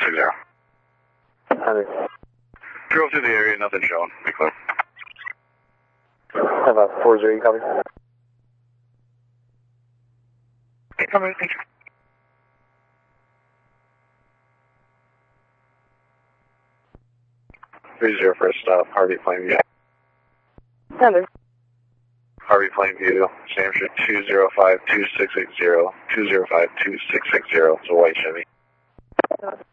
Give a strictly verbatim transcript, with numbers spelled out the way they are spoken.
six zero. Hundred. Drove through the area, nothing showing. Be clear. Have a four zero, you copy? Come in, thank you. Three zero for a stop, Harvey Plainview. Hundred. Harvey Plainview, Sam Street two zero five two six eight zero, two zero five two six six zero. It's a white Chevy.